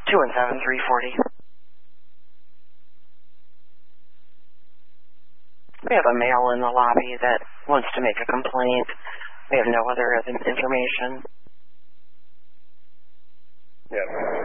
217-340. We have a male in the lobby that wants to make a complaint. We have no other information. Yeah.